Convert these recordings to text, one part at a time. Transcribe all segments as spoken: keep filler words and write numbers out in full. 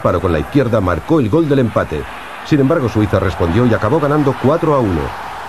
disparo con la izquierda marcó el gol del empate. Sin embargo, Suiza respondió y acabó ganando cuatro a uno.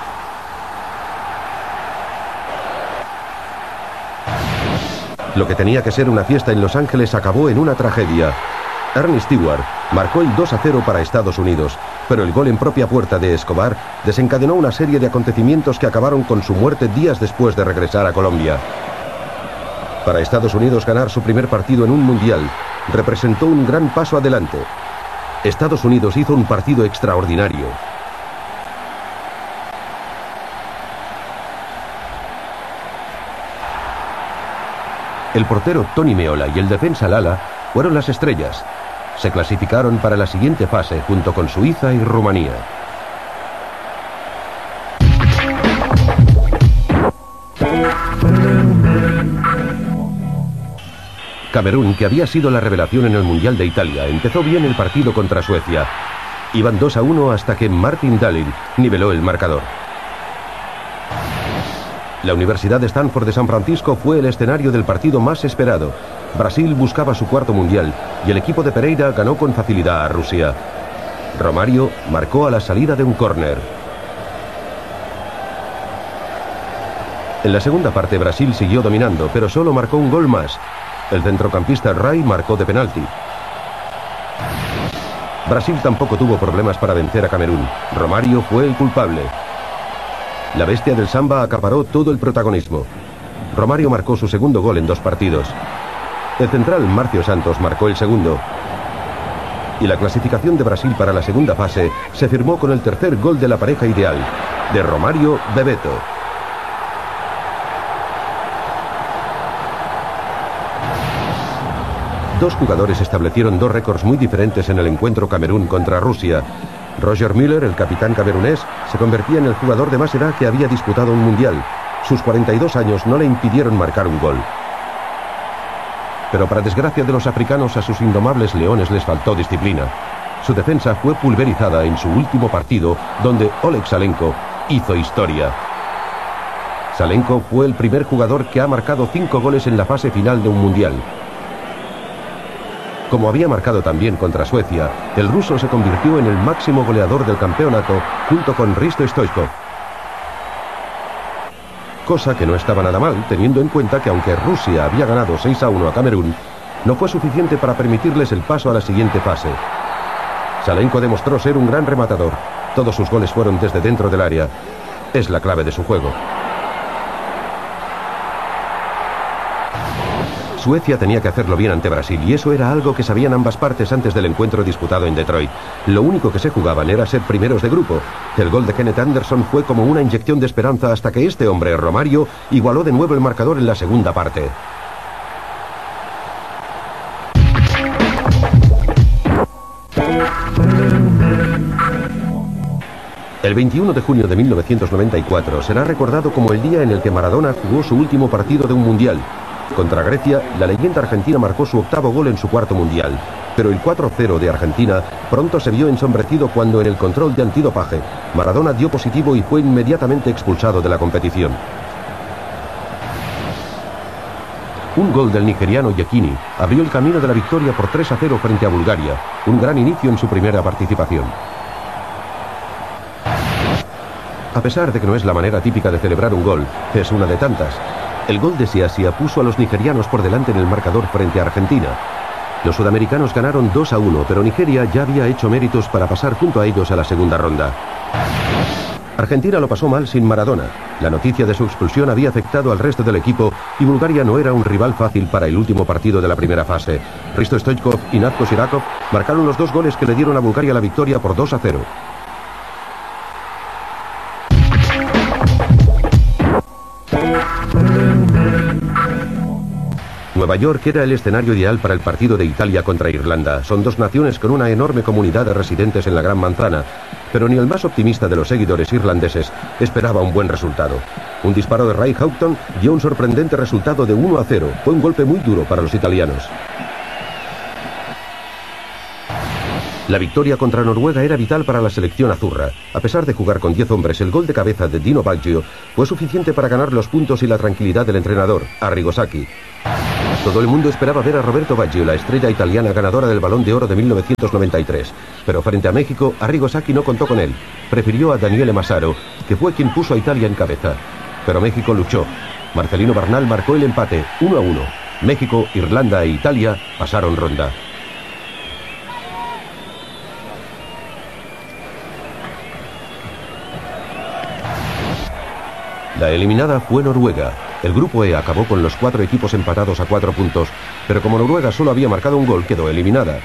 Lo que tenía que ser una fiesta en Los Ángeles acabó en una tragedia. Ernie Stewart marcó el dos a cero para Estados Unidos, pero el gol en propia puerta de Escobar desencadenó una serie de acontecimientos que acabaron con su muerte días después de regresar a Colombia. Para Estados Unidos, ganar su primer partido en un mundial representó un gran paso adelante. Estados Unidos hizo un partido extraordinario. El portero Tony Meola y el defensa Lala fueron las estrellas. Se clasificaron para la siguiente fase junto con Suiza y Rumanía. Camerún, que había sido la revelación en el Mundial de Italia, empezó bien el partido contra Suecia. Iban dos a uno hasta que Martin Dahlin niveló el marcador. La Universidad de Stanford de San Francisco fue el escenario del partido más esperado. Brasil buscaba su cuarto mundial y el equipo de Pereira ganó con facilidad a Rusia. Romario marcó a la salida de un córner. En la segunda parte Brasil siguió dominando, pero solo marcó un gol más. El centrocampista Rai marcó de penalti. Brasil tampoco tuvo problemas para vencer a Camerún. Romario fue el culpable. La bestia del samba acaparó todo el protagonismo. Romario marcó su segundo gol en dos partidos. El central Márcio Santos marcó el segundo. Y la clasificación de Brasil para la segunda fase se firmó con el tercer gol de la pareja ideal, de Romario Bebeto. Dos jugadores establecieron dos récords muy diferentes en el encuentro Camerún contra Rusia. Roger Müller, el capitán camerunés, se convertía en el jugador de más edad que había disputado un mundial. Sus cuarenta y dos años no le impidieron marcar un gol. Pero para desgracia de los africanos, a sus indomables leones les faltó disciplina. Su defensa fue pulverizada en su último partido, donde Oleg Salenko hizo historia. Salenko fue el primer jugador que ha marcado cinco goles en la fase final de un mundial. Como había marcado también contra Suecia, el ruso se convirtió en el máximo goleador del campeonato junto con Hristo Stoichkov. Cosa que no estaba nada mal, teniendo en cuenta que aunque Rusia había ganado seis a uno a Camerún, no fue suficiente para permitirles el paso a la siguiente fase. Salenko demostró ser un gran rematador. Todos sus goles fueron desde dentro del área. Es la clave de su juego. Suecia tenía que hacerlo bien ante Brasil y eso era algo que sabían ambas partes antes del encuentro disputado en Detroit. Lo único que se jugaban era ser primeros de grupo. El gol de Kenneth Anderson fue como una inyección de esperanza hasta que este hombre, Romario, igualó de nuevo el marcador en la segunda parte. El veintiuno de junio de mil novecientos noventa y cuatro será recordado como el día en el que Maradona jugó su último partido de un mundial. Contra Grecia, la leyenda argentina marcó su octavo gol en su cuarto mundial. Pero el cuatro cero de Argentina pronto se vio ensombrecido cuando en el control de antidopaje Maradona dio positivo y fue inmediatamente expulsado de la competición. Un gol del nigeriano Yekini abrió el camino de la victoria por tres a cero frente a Bulgaria, un gran inicio en su primera participación. A pesar de que no es la manera típica de celebrar un gol, es una de tantas. El gol de Siasia puso a los nigerianos por delante en el marcador frente a Argentina. Los sudamericanos ganaron dos a uno, pero Nigeria ya había hecho méritos para pasar junto a ellos a la segunda ronda. Argentina lo pasó mal sin Maradona. La noticia de su expulsión había afectado al resto del equipo y Bulgaria no era un rival fácil para el último partido de la primera fase. Hristo Stoichkov y Natko Sirakov marcaron los dos goles que le dieron a Bulgaria la victoria por dos a cero. Nueva York era el escenario ideal para el partido de Italia contra Irlanda. Son dos naciones con una enorme comunidad de residentes en la Gran Manzana, pero ni el más optimista de los seguidores irlandeses esperaba un buen resultado. Un disparo de Ray Houghton dio un sorprendente resultado de uno a cero. Fue un golpe muy duro para los italianos. La victoria contra Noruega era vital para la selección azurra. A pesar de jugar con diez hombres, el gol de cabeza de Dino Baggio fue suficiente para ganar los puntos y la tranquilidad del entrenador, Arrigo Sacchi. Todo el mundo esperaba ver a Roberto Baggio, la estrella italiana ganadora del Balón de Oro de mil novecientos noventa y tres. Pero frente a México, Arrigo Sacchi no contó con él. Prefirió a Daniele Massaro, que fue quien puso a Italia en cabeza. Pero México luchó. Marcelino Bernal marcó el empate, uno a uno. México, Irlanda e Italia pasaron ronda. La eliminada fue Noruega. El grupo E acabó con los cuatro equipos empatados a cuatro puntos, pero como Noruega solo había marcado un gol, quedó eliminada.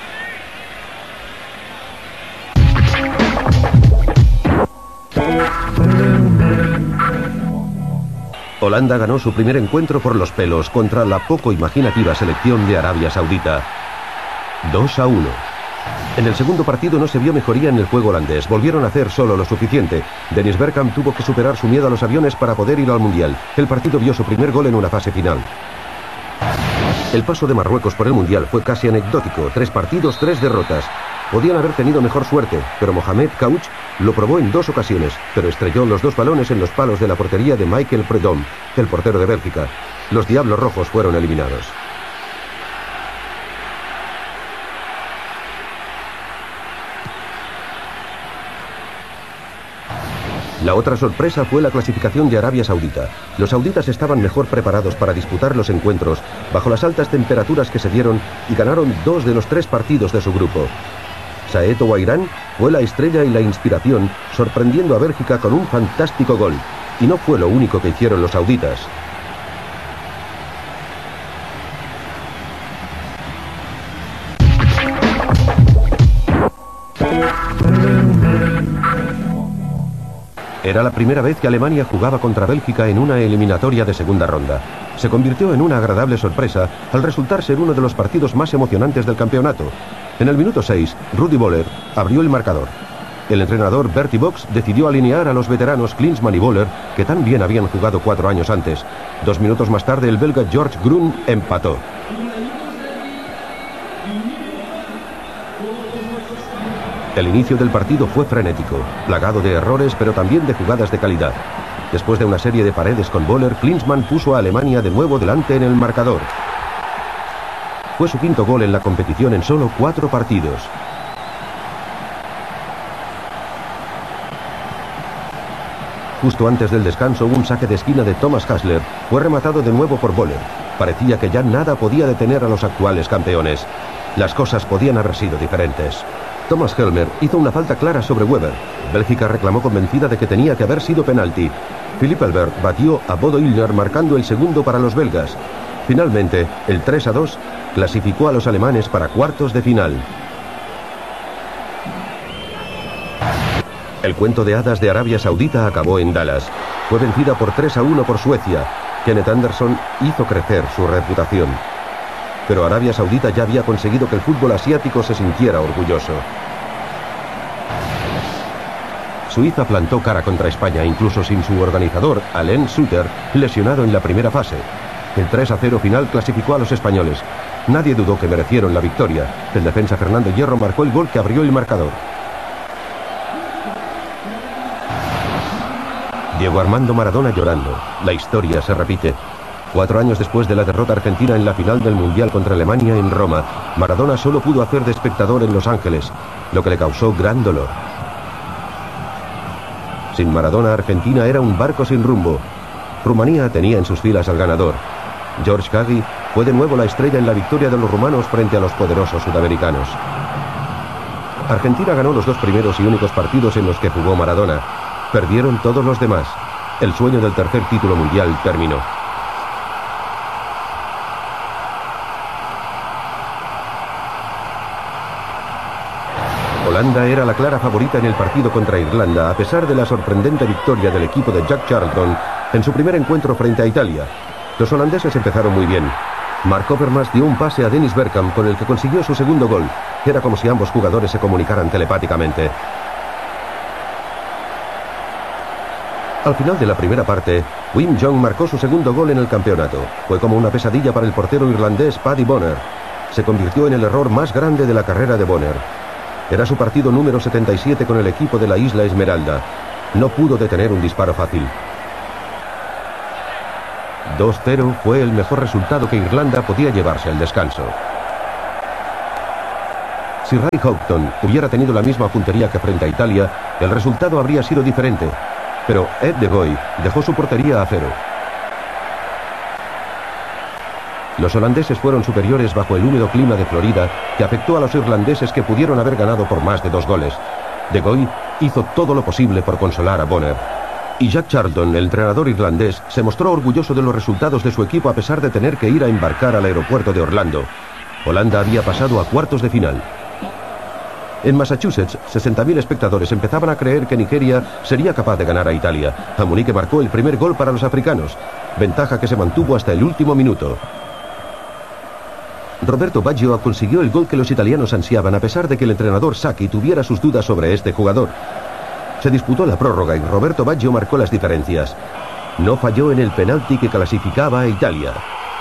Holanda ganó su primer encuentro por los pelos contra la poco imaginativa selección de Arabia Saudita. dos a uno. En el segundo partido no se vio mejoría en el juego holandés. Volvieron a hacer solo lo suficiente. Dennis Bergkamp tuvo que superar su miedo a los aviones para poder ir al Mundial. El partido vio su primer gol en una fase final. El paso de Marruecos por el Mundial fue casi anecdótico. Tres partidos, tres derrotas. Podían haber tenido mejor suerte, pero Mohamed Couch lo probó en dos ocasiones, pero estrelló los dos balones en los palos de la portería de Michael Prudhomme, el portero de Bélgica. Los Diablos Rojos fueron eliminados. La otra sorpresa fue la clasificación de Arabia Saudita. Los sauditas estaban mejor preparados para disputar los encuentros, bajo las altas temperaturas que se dieron, y ganaron dos de los tres partidos de su grupo. Saed Ouairán fue la estrella y la inspiración, sorprendiendo a Bélgica con un fantástico gol. Y no fue lo único que hicieron los sauditas. Era la primera vez que Alemania jugaba contra Bélgica en una eliminatoria de segunda ronda. Se convirtió en una agradable sorpresa al resultar ser uno de los partidos más emocionantes del campeonato. En el minuto seis, Rudi Völler abrió el marcador. El entrenador Bertie Box decidió alinear a los veteranos Klinsmann y Völler, que tan bien habían jugado cuatro años antes. Dos minutos más tarde, el belga George Grun empató. El inicio del partido fue frenético, plagado de errores, pero también de jugadas de calidad. Después de una serie de paredes con Völler, Klinsmann puso a Alemania de nuevo delante en el marcador. Fue su quinto gol en la competición en solo cuatro partidos. Justo antes del descanso, un saque de esquina de Thomas Hasler fue rematado de nuevo por Völler. Parecía que ya nada podía detener a los actuales campeones. Las cosas podían haber sido diferentes. Thomas Helmer hizo una falta clara sobre Weber. Bélgica reclamó convencida de que tenía que haber sido penalti. Philipp Elbert batió a Bodo Illner marcando el segundo para los belgas. Finalmente, el tres a dos clasificó a los alemanes para cuartos de final. El cuento de hadas de Arabia Saudita acabó en Dallas. Fue vencida por tres a uno por Suecia. Kenneth Anderson hizo crecer su reputación. Pero Arabia Saudita ya había conseguido que el fútbol asiático se sintiera orgulloso. Suiza plantó cara contra España, incluso sin su organizador, Alain Sutter, lesionado en la primera fase. El tres a cero final clasificó a los españoles. Nadie dudó que merecieron la victoria. El defensa Fernando Hierro marcó el gol que abrió el marcador. Diego Armando Maradona llorando. La historia se repite. Cuatro años después de la derrota argentina en la final del Mundial contra Alemania en Roma, Maradona solo pudo hacer de espectador en Los Ángeles, lo que le causó gran dolor. Sin Maradona, Argentina era un barco sin rumbo. Rumanía tenía en sus filas al ganador. George Hagi fue de nuevo la estrella en la victoria de los rumanos frente a los poderosos sudamericanos. Argentina ganó los dos primeros y únicos partidos en los que jugó Maradona. Perdieron todos los demás. El sueño del tercer título mundial terminó. Holanda era la clara favorita en el partido contra Irlanda, a pesar de la sorprendente victoria del equipo de Jack Charlton en su primer encuentro frente a Italia. Los holandeses empezaron muy bien. Mark Overmars dio un pase a Dennis Bergkamp con el que consiguió su segundo gol. Era como si ambos jugadores se comunicaran telepáticamente. Al final de la primera parte, Wim Jong marcó su segundo gol en el campeonato. Fue como una pesadilla para el portero irlandés Paddy Bonner. Se convirtió en el error más grande de la carrera de Bonner. Era su partido número setenta y siete con el equipo de la Isla Esmeralda. No pudo detener un disparo fácil. dos cero fue el mejor resultado que Irlanda podía llevarse al descanso. Si Ray Houghton hubiera tenido la misma puntería que frente a Italia, el resultado habría sido diferente. Pero Ed de Goey dejó su portería a cero. Los holandeses fueron superiores bajo el húmedo clima de Florida, que afectó a los irlandeses, que pudieron haber ganado por más de dos goles. De Goey hizo todo lo posible por consolar a Bonner. Y Jack Charlton, el entrenador irlandés, se mostró orgulloso de los resultados de su equipo a pesar de tener que ir a embarcar al aeropuerto de Orlando. Holanda había pasado a cuartos de final. En Massachusetts, sesenta mil espectadores empezaban a creer que Nigeria sería capaz de ganar a Italia. Amunique marcó el primer gol para los africanos, ventaja que se mantuvo hasta el último minuto. Roberto Baggio consiguió el gol que los italianos ansiaban, a pesar de que el entrenador Sacchi tuviera sus dudas sobre este jugador. Se disputó la prórroga y Roberto Baggio marcó las diferencias. No falló en el penalti que clasificaba a Italia.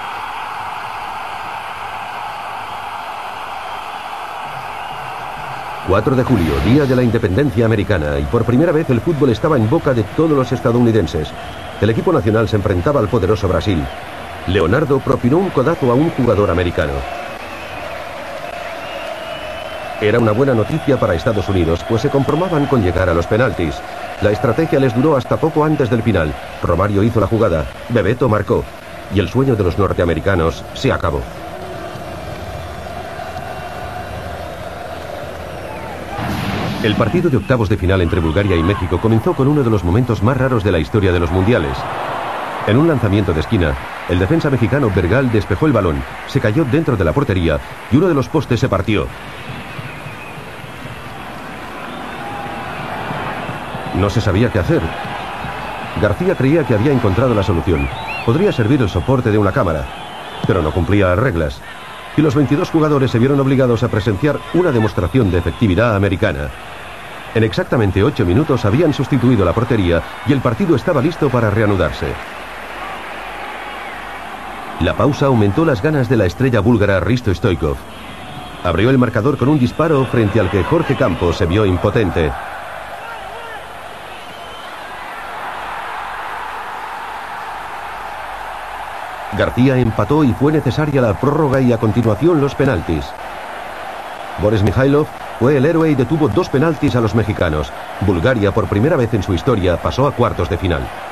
cuatro de julio, día de la independencia americana, y por primera vez el fútbol estaba en boca de todos los estadounidenses. El equipo nacional se enfrentaba al poderoso Brasil. Leonardo propinó un codazo a un jugador americano. Era una buena noticia para Estados Unidos, pues se conformaban con llegar a los penaltis. La estrategia les duró hasta poco antes del final. Romario hizo la jugada, Bebeto marcó, y el sueño de los norteamericanos se acabó. El partido de octavos de final entre Bulgaria y México comenzó con uno de los momentos más raros de la historia de los mundiales. En un lanzamiento de esquina, el defensa mexicano Bergal despejó el balón, se cayó dentro de la portería y uno de los postes se partió. No se sabía qué hacer. García creía que había encontrado la solución. Podría servir el soporte de una cámara, pero no cumplía las reglas. Y los veintidós jugadores se vieron obligados a presenciar una demostración de efectividad americana. En exactamente ocho minutos habían sustituido la portería y el partido estaba listo para reanudarse. La pausa aumentó las ganas de la estrella búlgara Hristo Stoichkov. Abrió el marcador con un disparo frente al que Jorge Campos se vio impotente. García empató y fue necesaria la prórroga y a continuación los penaltis. Boris Mikhailov fue el héroe y detuvo dos penaltis a los mexicanos. Bulgaria, por primera vez en su historia, pasó a cuartos de final.